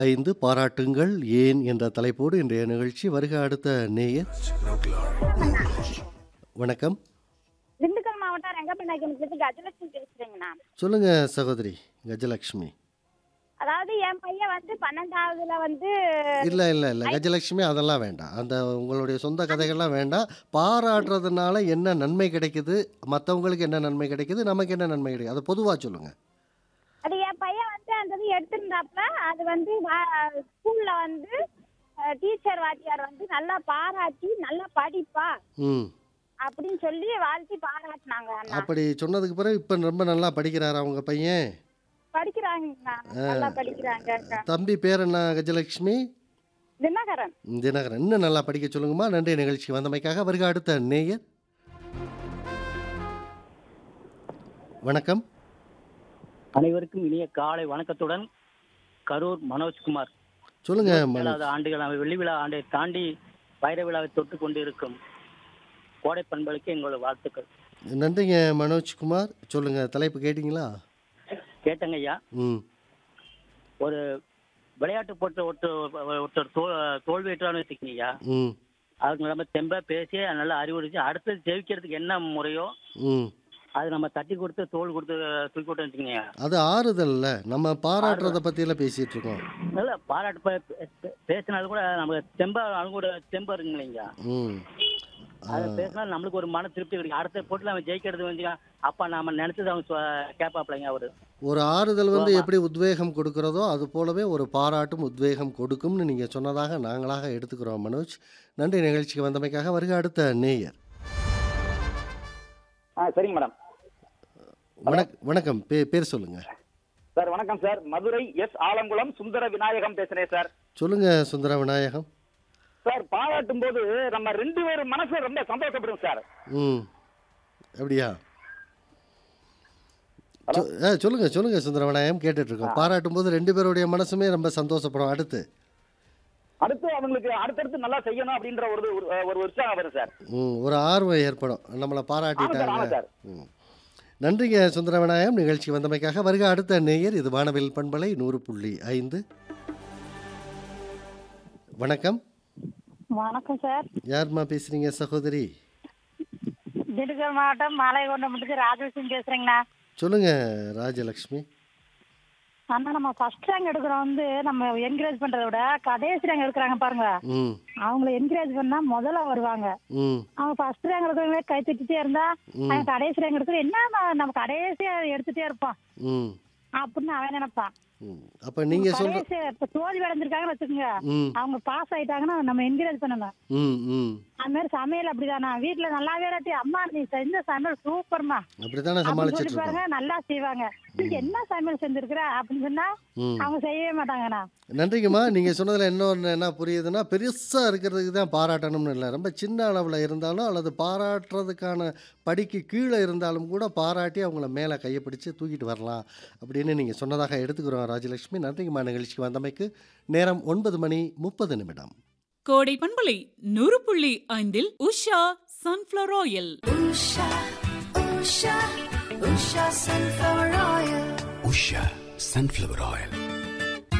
5 பாராட்டுங்கள் ஏன் என்ற தலைப்போடு இன்றைய நிகழ்ச்சி. வருக அடுத்த நேயர். வணக்கம். திண்டுக்கல் மாவட்டம் ரெங்கப்பநாயக்கனுக்கு கஜலட்சுமி பேசுறேங்கண்ணா. சொல்லுங்க சகோதரி கஜலட்சுமி. அதாவது என் பையன் வந்து 12வதுல வந்து இல்ல இல்ல இல்ல கஜலட்சுமி, அதெல்லாம் வேண்டாம். அந்த உங்களுடைய சொந்த கதைகள்லாம் வேண்டாம். பாராட்டுறதுனால என்ன நன்மை கிடைக்குது, மற்றவங்களுக்கு என்ன நன்மை கிடைக்குது, நமக்கு என்ன நன்மை கிடைக்குது, அதை பொதுவாக சொல்லுங்க. அது என் பையன் வந்து அந்த இது எடுத்திருந்தாப்புல அது வந்து ஸ்கூல்ல வந்து டீச்சர் வாத்தியார் வந்து நல்லா பாராட்டி நல்லா படிப்பா ம் அப்படின்னு சொல்லி வாழ்த்தி பாராட்டினாங்க அண்ணா. அப்படி சொன்னதுக்கு பிறகு இப்போ ரொம்ப நல்லா படிக்கிறாரா உங்க பையன்? படிக்கிறாங்கண்ணா, நல்லா படிக்கிறாங்க. தம்பி பேர் என்ன கஜலட்சுமி? தினகரன். தினகரன். இன்னும் நல்லா படிக்க சொல்லுங்கம்மா. நன்றி நிகழ்ச்சிக்கு வந்தமைக்காக. வருக அடுத்த நேயர். வணக்கம். அனைவருக்கும் இனிய காலை வணக்கத்துடன் கரூர் மனோஜ்குமார். சொல்லுங்க. 7வது ஆண்டுகள் வெள்ளி விழா ஆண்டை தாண்டி வைர விழாவை தொட்டு கொண்டிருக்கும் கோடை பண்பலுக்கு எங்களோட வாழ்த்துக்கள். நன்றிங்க மனோஜ்குமார். சொல்லுங்க, தலைப்பு கேட்டீங்களா? கேட்டங்க ஐயா. ஒரு விளையாட்டு போட்டு ஒருத்தர் தோல்வியற்றான்னு வச்சுக்கீங்க ஐயா. அதுக்கு நம்ம தெம்பா பேசி நல்லா அறிவுறுத்தி அடுத்தது ஜெயிக்கிறதுக்கு என்ன முறையோ அது நம்ம தட்டி கொடுத்து தோல் கொடுத்து தூக்கி விட்டு வச்சுக்கோங்க. அது ஆறுதல்ல. நம்ம பாராட்டுறத பத்தியெல்லாம் பேசிட்டு இருக்கோம். நல்ல பாராட்டு பேசினது கூட நமக்கு தெம்பா அவங்க கூட தெம்பா இருக்குங்களா. அதை பேசினா நம்மளுக்கு ஒரு மன திருப்தி கிடைக்கும். அடுத்த போட்டில் அவன் ஜெயிக்கிறது வந்து அப்பா நாம நினைச்சது அவங்க கேட்பாப்லைங்க. அவரு ஒரு ஆறுதல் வந்து எப்படி உத்வேகம் கொடுக்கிறதோ அது போலவே ஒரு பாராட்டும் உத்வேகம் கொடுக்கும்னு நீங்க சொன்னதாக நாங்களாக எடுத்துக்கிறோம் மனோஜ். நன்றி நிகழ்ச்சிக்கு வந்தமைக்காக. வருக அடுத்த நேயர். சரிங்க மேடம். வணக்கம். பேர் சொல்லுங்க சார். வணக்கம் சார். மதுரை எஸ் ஆலங்குளம் சுந்தர விநாயகம் பேசுறேன் சார். சொல்லுங்க சுந்தர விநாயகம். சார், பாராட்டும் போது நம்ம 2 பேரும் மனசு ரொம்ப சந்தோஷப்படும் சார். அப்படியா? சொல்லுங்க சொல்லுங்க சுந்தர விநாயகம், கேட்டுட்டு இருக்கோம். பாராட்டும் போது 2 பேருடைய மனசுமே ரொம்ப சந்தோஷப்படும். அடுத்து அவங்களுக்கு அடுத்தடுத்து நல்லா செய்யணும் அப்படின்ற ஒரு உற்சாகம் வரும் சார். ஒரு ஆர்வம் ஏற்படும், நம்மளை பாராட்டிட்டாங்க. நன்றிங்க சுந்தர விநாயகம், நிகழ்ச்சி வந்தமைக்காக. வருக அடுத்த நேயர். இது வானவில் பண்பலை 100.5. வணக்கம். வணக்கம் சார். யாருமா பேசுறீங்க சகோதரி? திண்டுக்கல் மாவட்டம் மாலைகொண்டமுக்கு ராஜலட்சுமி பேசுறேங்கண்ணா. சொல்லுங்க ராஜலட்சுமி. ஆனா நம்ம ஃபர்ஸ்ட் ரேங்க் எடுக்கிறோம் வந்து நம்ம என்கரேஜ் பண்றதை விட கடைசி ரேங்க் எடுக்கிறாங்க பாருங்க, அவங்களை என்கரேஜ் பண்ணா முதல்ல வருவாங்க. அவங்க ஃபர்ஸ்ட் ரேங்க் எடுக்கிறவங்களே கை தட்டிட்டே இருந்தா அவன் கடைசி ரேங்க் எடுக்கிற என்ன நம்ம கடைசியா எடுத்துட்டே இருப்போம் அப்படின்னு அவன் நினைப்பான். அப்ப நீங்க இப்ப தோல்வி அடைஞ்சிருக்காங்கன்னு வச்சுக்கோங்க, அவங்க பாஸ் ஆயிட்டாங்கன்னா நம்ம என்கரேஜ் பண்ணணும். அது மாதிரி சமையல் அப்படிதானா, வீட்டுல நல்லாவே இல்லாட்டி அம்மா நீ செஞ்ச சமையல் சூப்பர்மா அப்படித்தானே சமாளிச்சுட்டு பாருங்க, நல்லா செய்வாங்க. என்ன சமையல் செஞ்சிருக்கிற அப்படின்னு சொன்னா அவங்க செய்யவே மாட்டாங்கண்ணா. நன்றிங்கம்மா. நீங்க சொன்னதுல இன்னொன்னு என்ன புரியுதுன்னா, பெருசா இருக்கிறதுக்கு தான் பாராட்டணும்னு இல்லை, ரொம்ப சின்ன அளவுல இருந்தாலும் அல்லது பாராட்டுறதுக்கான படிக்கு கீழே இருந்தாலும் கூட பாராட்டி அவங்கள மேலே கையை பிடிச்சு தூக்கிட்டு வரலாம் அப்படின்னு நீங்க சொன்னதாக எடுத்துக்கிறோம் ராஜலட்சுமி. நன்றிங்கம்மா நிகழ்ச்சிக்கு வந்தமைக்கு. நேரம் 9:30. கோடை பண்பலை 100.5 Usha sunflower oil. Usha sunflower oil.